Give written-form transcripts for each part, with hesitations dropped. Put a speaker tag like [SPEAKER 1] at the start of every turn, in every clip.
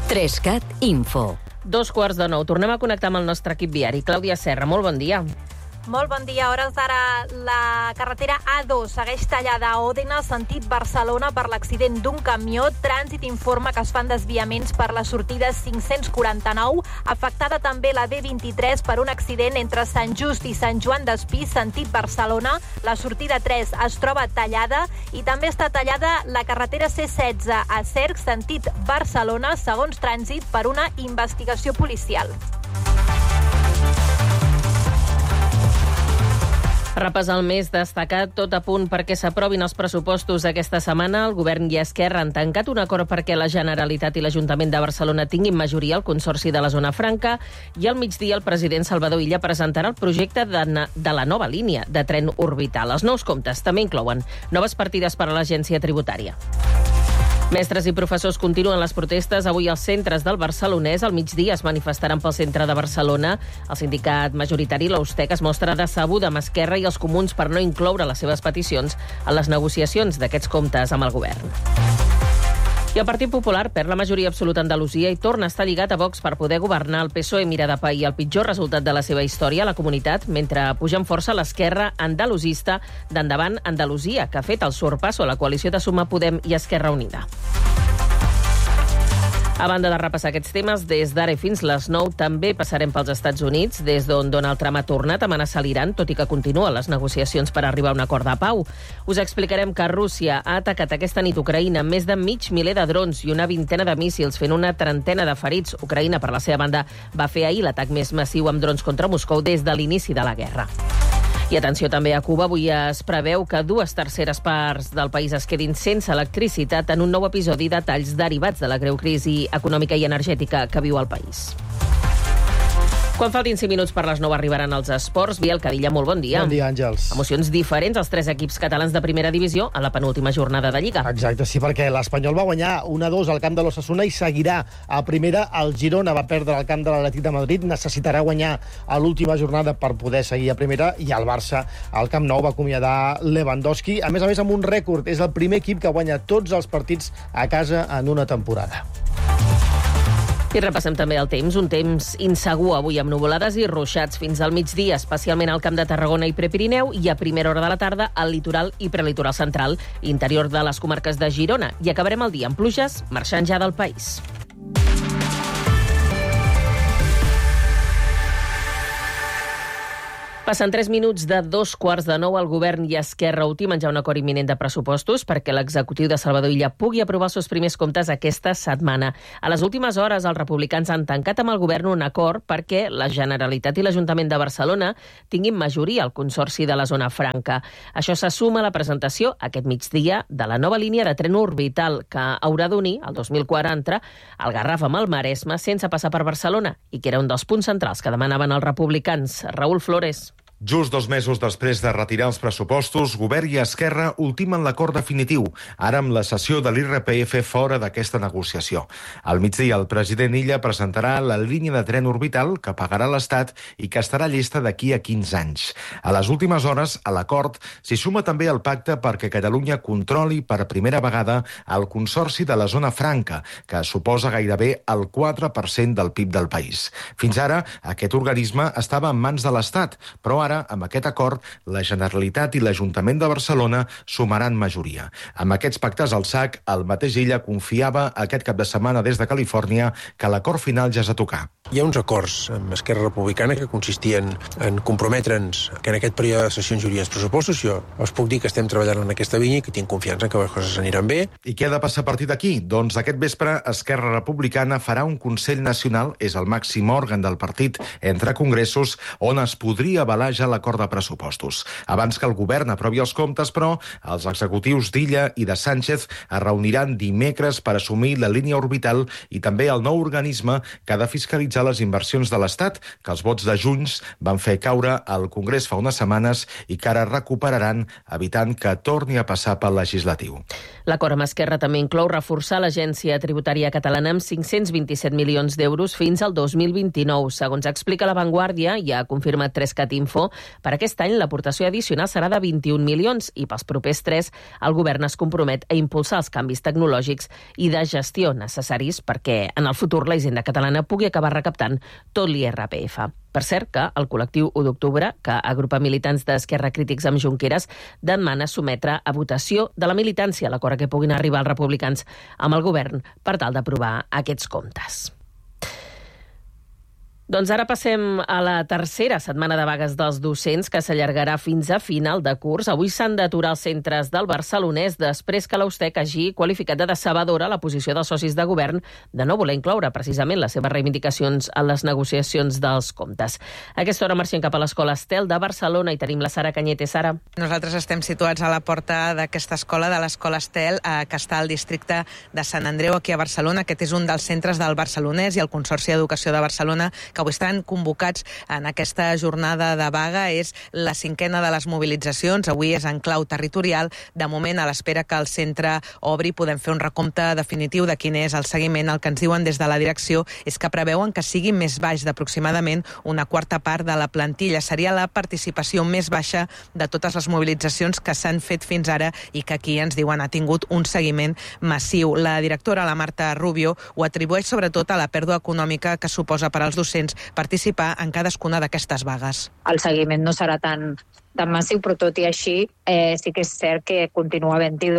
[SPEAKER 1] 3CAT Info.
[SPEAKER 2] 2:45. Tornem a connectar amb el nostre equip viari. Clàudia Serra, molt bon dia.
[SPEAKER 3] Molt bon dia. A hores d'ara, la carretera A2 segueix tallada a Òdena, sentit Barcelona, per l'accident d'un camió. Trànsit informa que es fan desviaments per la sortida 549. Afectada també la B23 per un accident entre Sant Just i Sant Joan d'Espí, sentit Barcelona. La sortida 3 es troba tallada i també està tallada la carretera C16 a Cercs, sentit Barcelona, segons Trànsit, per una investigació policial.
[SPEAKER 2] Repassar el més destacat, tot a punt perquè s'aprovin els pressupostos aquesta setmana. El Govern i Esquerra han tancat un acord perquè la Generalitat i l'Ajuntament de Barcelona tinguin majoria al Consorci de la Zona Franca i al migdia el president Salvador Illa presentarà el projecte de la nova línia de tren orbital. Els nous comptes també inclouen noves partides per a l'Agència Tributària. Mestres i professors continuen les protestes. Avui als centres del Barcelonès al migdia es manifestaran pel centre de Barcelona. El sindicat majoritari, l'Austec, es mostra decebuda amb Esquerra i els Comuns per no incloure les seves peticions en les negociacions d'aquests comptes amb el govern. I el Partit Popular perd la majoria absoluta a Andalusia i torna a estar lligat a Vox per poder governar. El PSOE mira de pair el pitjor resultat de la seva història a la comunitat, mentre puja en força l'esquerra andalusista d'Endavant Andalusia, que ha fet el sorpasso a la coalició de Sumar Podem i Esquerra Unida. A banda de repassar aquests temes, des d'ara i fins les 9 també passarem pels Estats Units, des d'on Donald Trump ha tornat a amenaçar l'Iran, tot i que continuen les negociacions per arribar a un acord de pau. Us explicarem que Rússia ha atacat aquesta nit Ucraïna amb més de 500 de drons i una vintena de míssils, fent una trentena de ferits. Ucraïna, per la seva banda, va fer ahir l'atac més massiu amb drons contra Moscou des de l'inici de la guerra. I atenció també a Cuba, avui es preveu que 2/3 parts del país es quedin sense electricitat en un nou episodi de talls derivats de la greu crisi econòmica i energètica que viu el país. Quan faltin 5 minuts per les 9 arribaran els esports. Biel Cadilla, molt bon dia.
[SPEAKER 4] Bon dia, Àngels.
[SPEAKER 2] Emocions diferents als 3 equips catalans de primera divisió a la penúltima jornada de Lliga.
[SPEAKER 4] Exacte, sí, perquè l'Espanyol va guanyar 1-2 al camp de l'Osasuna i seguirà a primera. El Girona va perdre al camp de l'Atlètic de Madrid, necessitarà guanyar a l'última jornada per poder seguir a primera, i el Barça al Camp Nou va acomiadar Lewandowski, a més amb un rècord. És el primer equip que guanya tots els partits a casa en una temporada.
[SPEAKER 2] I repassem també el temps, un temps insegur avui amb nuvolades i ruixats fins al migdia, especialment al Camp de Tarragona i Prepirineu, i a primera hora de la tarda al litoral i prelitoral central, interior de les comarques de Girona. I acabarem el dia amb pluges, marxant ja del país. Passen 3 minuts de 2:45. El govern i Esquerra ultimen ja un acord imminent de pressupostos perquè l'executiu de Salvador Illa pugui aprovar els seus primers comptes aquesta setmana. A les últimes hores, els republicans han tancat amb el govern un acord perquè la Generalitat i l'Ajuntament de Barcelona tinguin majoria al Consorci de la Zona Franca. Això se suma a la presentació aquest migdia de la nova línia de tren orbital que haurà d'unir el 2040 el Garraf amb el Maresme sense passar per Barcelona i que era un dels punts centrals que demanaven els republicans. Raül Flores.
[SPEAKER 5] Just 2 mesos després de retirar els pressupostos, Govern i Esquerra ultimen l'acord definitiu, ara amb la cessió de l'IRPF fora d'aquesta negociació. Al migdia, el president Illa presentarà la línia de tren orbital que pagarà l'Estat i que estarà llesta d'aquí a 15 anys. A les últimes hores, a l'acord, s'hi suma també el pacte perquè Catalunya controli per primera vegada el Consorci de la Zona Franca, que suposa gairebé el 4% del PIB del país. Fins ara, aquest organisme estava en mans de l'Estat, però ara, amb aquest acord, la Generalitat i l'Ajuntament de Barcelona sumaran majoria. Amb aquests pactes al sac, el mateix Illa confiava aquest cap de setmana des de Califòrnia que l'acord final ja és a tocar.
[SPEAKER 6] Hi ha uns acords amb Esquerra Republicana que consistien en comprometre'ns que en aquest període de sessions hi hauria els pressupostos. Jo us puc dir que estem treballant en aquesta línia i que tinc confiança que les coses aniran bé.
[SPEAKER 5] I què ha de passar a partir d'aquí? Doncs aquest vespre Esquerra Republicana farà un Consell Nacional, és el màxim òrgan del partit entre congressos, on es podria avalar ja l'acord de pressupostos. Abans que el govern aprovi els comptes, però, els executius d'Illa i de Sánchez es reuniran dimecres per assumir la línia orbital i també el nou organisme que ha de fiscalitzar les inversions de l'Estat, que els vots de Junts van fer caure al Congrés fa unes setmanes i que ara recuperaran, evitant que torni a passar pel legislatiu.
[SPEAKER 2] L'acord amb Esquerra també inclou reforçar l'Agència Tributària Catalana amb 527 milions d'euros fins al 2029. Segons explica La Vanguardia, i ha confirmat 3CAT Info, Salomó. Per aquest any l'aportació addicional serà de 21 milions i pels propers 3 el govern es compromet a impulsar els canvis tecnològics i de gestió necessaris perquè en el futur la Hisenda catalana pugui acabar recaptant tot l'IRPF. Per cert que el col·lectiu 1 d'octubre, que agrupa militants d'Esquerra crítics amb Junqueras, demana sometre a votació de la militància l'acord a què puguin arribar els republicans amb el govern per tal d'aprovar aquests comptes. Doncs ara passem a la tercera setmana de vagues dels docents que s'allargarà fins a final de curs. Avui s'han d'aturar els centres del Barcelonès després que l'Austec hagi qualificat de decebedora la posició dels socis de govern de no voler incloure precisament les seves reivindicacions en les negociacions dels comptes. A aquesta hora marxem cap a l'Escola Estel de Barcelona i tenim la Sara Canyete. Sara.
[SPEAKER 1] Nosaltres estem situats a la porta d'aquesta escola, de l'Escola Estel, que està al districte de Sant Andreu, aquí a Barcelona. Aquest és un dels centres del Barcelonès i el Consorci d'Educació de Barcelona, que avui estan convocats en aquesta jornada de vaga. És la 5ª de les mobilitzacions. Avui és en clau territorial. De moment, a l'espera que el centre obri, podem fer un recompte definitiu de quin és el seguiment. El que ens diuen des de la direcció és que preveuen que sigui més baix d'aproximadament una quarta part de la plantilla. Seria la participació més baixa de totes les mobilitzacions que s'han fet fins ara i que aquí ens diuen ha tingut un seguiment massiu. La directora, la Marta Rubio, ho atribueix sobretot a la pèrdua econòmica que suposa per als docents participar en cadascuna d'aquestes vagues.
[SPEAKER 7] El seguiment no serà tan massiu, però tot i així sí que és cert que continua havent-hi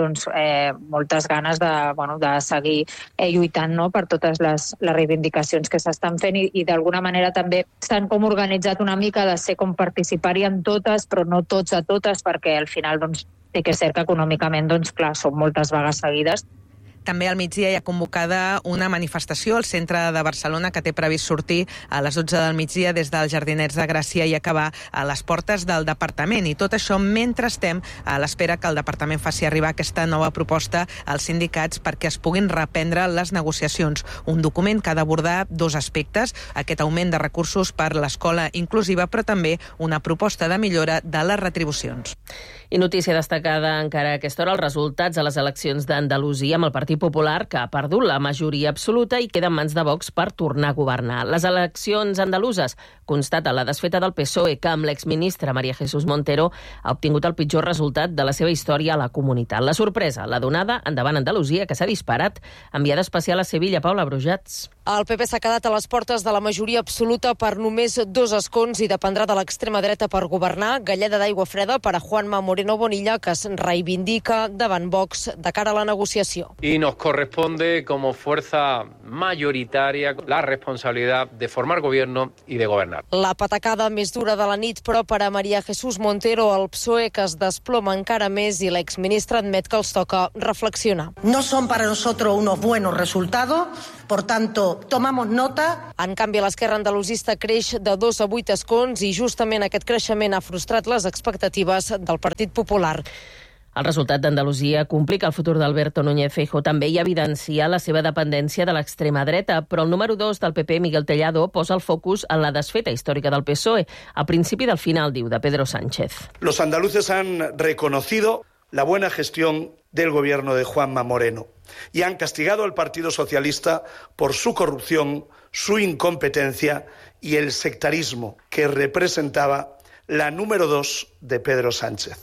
[SPEAKER 7] moltes ganes de seguir lluitant, no?, per totes les reivindicacions que s'estan fent i d'alguna manera també s'han com organitzat una mica de ser com participar-hi en totes, però no tots a totes, perquè al final sí que és cert que econòmicament, clar, són moltes vagues seguides.
[SPEAKER 1] També al migdia hi ha convocada una manifestació al centre de Barcelona que té previst sortir a les 12 del migdia des dels Jardinets de Gràcia i acabar a les portes del departament. I tot això mentre estem a l'espera que el departament faci arribar aquesta nova proposta als sindicats perquè es puguin reprendre les negociacions. Un document que ha d'abordar 2 aspectes, aquest augment de recursos per l'escola inclusiva, però també una proposta de millora de les retribucions.
[SPEAKER 2] I notícia destacada encara a aquesta hora, els resultats a les eleccions d'Andalusia amb el Partit Popular, que ha perdut la majoria absoluta i queda en mans de Vox per tornar a governar. Les eleccions andaluses constata la desfeta del PSOE, que amb l'exministre María Jesús Montero ha obtingut el pitjor resultat de la seva història a la comunitat. La sorpresa, la donada endavant Andalusia, que s'ha disparat. Enviada especial a Sevilla, Paula Brujats.
[SPEAKER 8] El PP s'ha quedat a les portes de la majoria absoluta per només 2 escons i dependrà de l'extrema dreta per governar. Galleda d'aigua freda per a Juanma Moreno Bonilla, que es reivindica davant Vox de cara a la negociació.
[SPEAKER 9] Y nos corresponde como fuerza mayoritaria la responsabilidad de formar gobierno y de gobernar.
[SPEAKER 8] La patacada més dura de la nit, però per a María Jesús Montero, el PSOE, que es desploma encara més i l'exministre admet que els toca reflexionar.
[SPEAKER 10] No son para nosotros unos buenos resultados, por tanto, tomamos nota.
[SPEAKER 8] En canvi, l'esquerra andalusista creix de 2 a 8 escons i justament aquest creixement ha frustrat les expectatives del Partit Popular.
[SPEAKER 2] El resultat d'Andalusia complica el futur d'Alberto Núñez Feijóo també i evidencia la seva dependència de l'extrema dreta, però el número 2 del PP, Miguel Tellado, posa el focus en la desfeta històrica del PSOE, al principi del final, diu, de Pedro Sánchez.
[SPEAKER 11] Los andaluces han reconocido la buena gestión del gobierno de Juanma Moreno y han castigado al Partido Socialista por su corrupción, su incompetencia y el sectarismo que representaba la número 2 de Pedro Sánchez.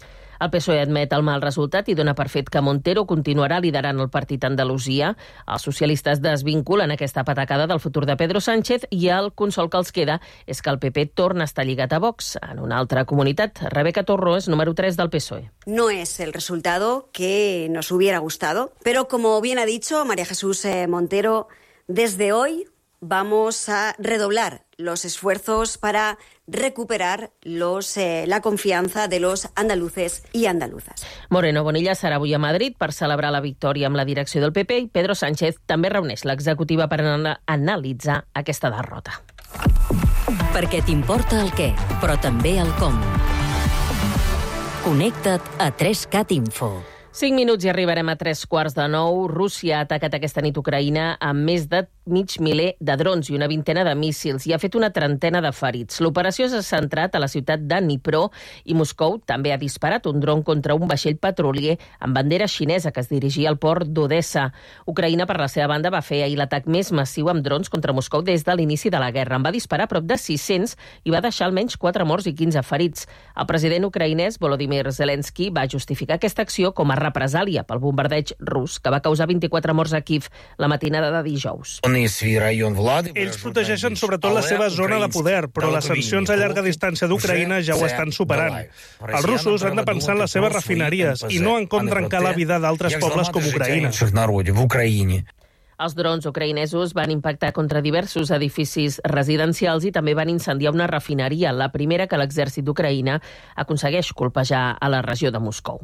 [SPEAKER 2] El PSOE admet el mal resultat i dona per fet que Montero continuarà liderant el partit a Andalusia. Els socialistes desvinculen aquesta patacada del futur de Pedro Sánchez i el consol que els queda és que el PP torna a estar lligat a Vox. En una altra comunitat, Rebeca Torró és número 3 del PSOE.
[SPEAKER 12] No es el resultado que nos hubiera gustado, pero como bien ha dicho María Jesús Montero, desde hoy vamos a redoblar los esfuerzos para recuperar la confianza de los andaluces y andaluzas.
[SPEAKER 2] Moreno Bonilla serà avui a Madrid per celebrar la victòria amb la direcció del PP i Pedro Sánchez també reuneix l'executiva per analitzar aquesta derrota.
[SPEAKER 13] Perquè t'importa el què, però també el com. Connecta't a 3cat Info.
[SPEAKER 2] 5 minuts i arribarem a 8:45. Rússia ha atacat aquesta nit Ucraïna amb més de mig miler de drons i una vintena de míssils i ha fet una trentena de ferits. L'operació s'ha centrat a la ciutat de Dnipro i Moscou també ha disparat un dron contra un vaixell petrolier amb bandera xinesa que es dirigia al port d'Odessa. Ucraïna, per la seva banda, va fer ahir l'atac més massiu amb drons contra Moscou des de l'inici de la guerra. En va disparar prop de 600 i va deixar almenys 4 morts i 15 ferits. El president ucraïnès Volodymyr Zelensky va justificar aquesta acció com a represàlia pel bombardeig rus, que va causar 24 morts a Kíev la matinada de dijous.
[SPEAKER 14] Ells protegeixen sobretot la seva zona de poder, però les sancions a llarga distància d'Ucraïna ja ho estan superant. Els russos han de pensar en les seves refineries i no en com trencar la vida d'altres pobles com Ucraïna.
[SPEAKER 2] Els drons ucraïnesos van impactar contra diversos edificis residencials i també van incendiar una refineria, la primera que l'exèrcit d'Ucraïna aconsegueix colpejar a la regió de Moscou.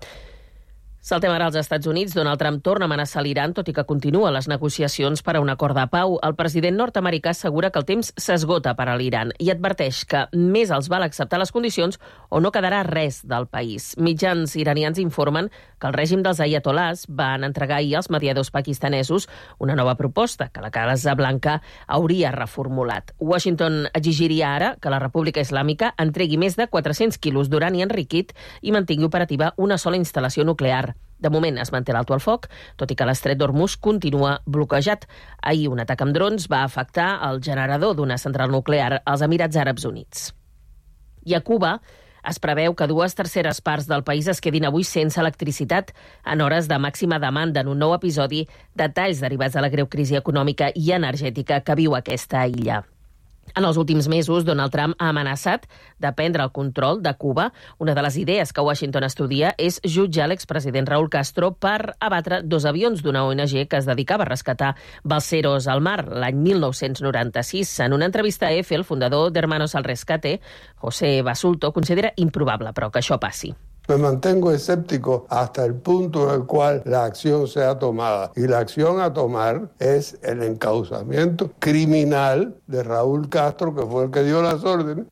[SPEAKER 2] Saltem ara als Estats Units. Donald Trump torna a amenaçar l'Iran, tot i que continua les negociacions per a un acord de pau. El president nord-americà assegura que el temps s'esgota per a l'Iran i adverteix que més els val acceptar les condicions o no quedarà res del país. Mitjans iranians informen que el règim dels ayatolars van entregar ahir als mediadors pakistanesos una nova proposta que la Casa Blanca hauria reformulat. Washington exigiria ara que la República Islàmica entregui més de 400 quilos d'urani enriquit i mantingui operativa una sola instal·lació nuclear. De moment es manté l'alto al foc, tot i que l'estret d'Hormuz continua bloquejat. Ahir un atac amb drons va afectar el generador d'una central nuclear als Emirats Àrabs Units. I a Cuba es preveu que 2/3 parts del país es quedin avui sense electricitat en hores de màxima demanda en un nou episodi de talls derivats de la greu crisi econòmica i energètica que viu aquesta illa. En els últims mesos, Donald Trump ha amenaçat de prendre el control de Cuba. Una de les idees que Washington estudia és jutjar l'expresident Raúl Castro per abatre 2 avions d'una ONG que es dedicava a rescatar balseros al mar l'any 1996. En una entrevista a EFE, el fundador d'Hermanos al Rescate, José Basulto, considera improbable, però, que això passi.
[SPEAKER 15] Me mantengo escéptico hasta el punto en el cual la acción sea tomada. Y la acción a tomar es el encauzamiento criminal de Raúl Castro, que fue el que dio las órdenes.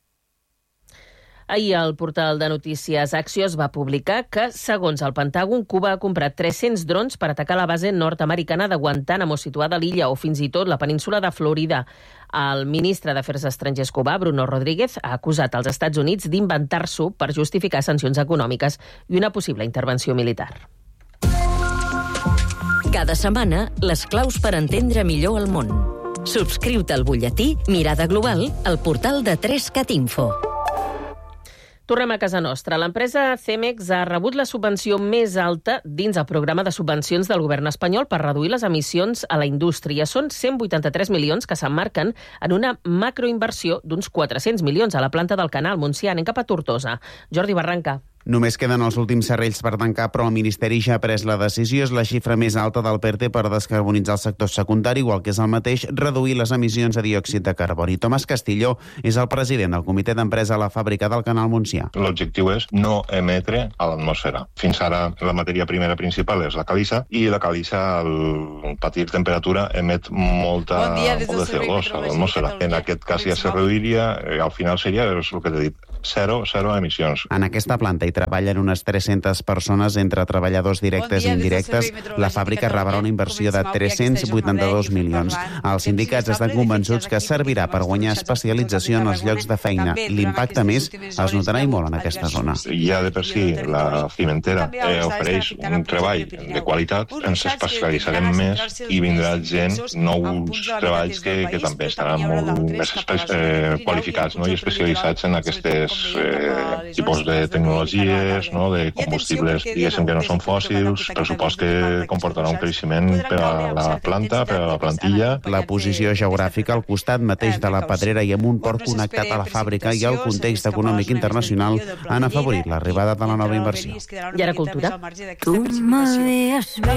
[SPEAKER 2] Ahir el portal de notícies Axios va publicar que, segons el Pentàgon, Cuba ha comprat 300 drons per atacar la base nord-americana de Guantánamo, situada a l'illa, o fins i tot la península de Florida. El ministre d'Afers Estrangers cubà, Bruno Rodríguez, ha acusat als Estats Units d'inventar-s'ho per justificar sancions econòmiques i una possible intervenció militar.
[SPEAKER 13] Cada setmana, les claus per entendre millor el món. Subscriu-te al butlletí Mirada Global al portal de 3cat Info.
[SPEAKER 2] Tornem a casa nostra. L'empresa Cemex ha rebut la subvenció més alta dins el programa de subvencions del govern espanyol per reduir les emissions a la indústria. Són 183 milions que s'emmarquen en una macroinversió d'uns 400 milions a la planta del Canal Montsià. Anem cap a Tortosa. Jordi Barranca.
[SPEAKER 16] Només queden els últims serrells per tancar, però el Ministeri ja ha pres la decisió. És la xifra més alta del PERTE per descarbonitzar el sector secundari, igual que és el mateix reduir les emissions de diòxid de carboni. Tomàs Castillo és el president del comitè d'empresa a la fàbrica del Canal Montsià.
[SPEAKER 17] L'objectiu és no emetre a l'atmosfera. Fins ara la matèria primera principal és la calissa, i la calissa, al patir temperatura, emet molt de CO2 a l'atmosfera. En aquest cas ja se reduiria, al final seria el que t'he dit, zero emissions.
[SPEAKER 16] En aquesta planta hi treballen unes 300 persones entre treballadors directes i indirectes. La fàbrica rebrà una inversió de 382 milions. Els sindicats estan convençuts que servirà per guanyar especialització en els llocs de feina. L'impacte més es notarà i molt en aquesta zona.
[SPEAKER 17] Ja de per si la cimentera ofereix un treball de qualitat, ens especialitzarem més i vindrà gent, nous treballs que també estaran molt més qualificats i especialitzats en aquestes tipus de tecnologies, de combustibles, diguéssim, que no són fòssils, pressupost que comportarà un creixement per a la planta, per a la plantilla.
[SPEAKER 16] La posició geogràfica al costat mateix de la Pedrera i amb un port connectat a la fàbrica i el context econòmic internacional han afavorit l'arribada de la nova inversió.
[SPEAKER 2] I ara cultura.
[SPEAKER 18] Tu m'havies vist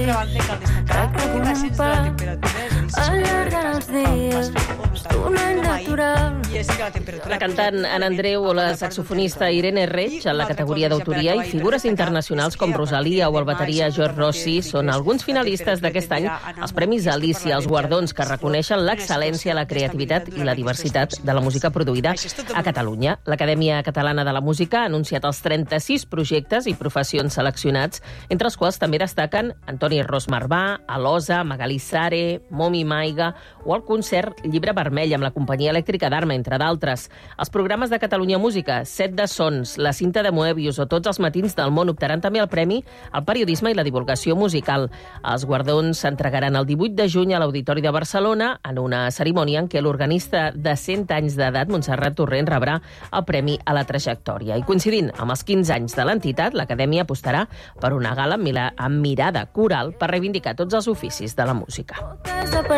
[SPEAKER 18] recumpar, allargant els dies, un any natural.
[SPEAKER 2] La cantant Ana Andreu o la saxofonista Irene Reig en la categoria d'autoria i figures internacionals com Rosalia o el bateria George Rossi són alguns finalistes d'aquest any als Premis Alicia, els guardons que reconeixen l'excel·lència, la creativitat i la diversitat de la música produïda a Catalunya. L'Acadèmia Catalana de la Música ha anunciat els 36 projectes i professions seleccionats, entre els quals també destaquen Antoni Ros Marvà, Alosa, Magalí Sare, Momi Maiga o el concert Llibre Vermell amb la companyia elèctrica d'Arma, entre d'altres. Els programes de Catalunya Música, Set de Sons, La cinta de Moebius o Tots els matins del món optaran també al premi al periodisme i la divulgació musical. Els guardons s'entregaran el 18 de juny a l'Auditori de Barcelona en una cerimònia en què l'organista de 100 anys d'edat, Montserrat Torrent, rebrà el premi a la trajectòria. I coincidint amb els 15 anys de l'entitat, l'Acadèmia apostarà per una gala amb mirada coral per reivindicar tots els oficis de la música.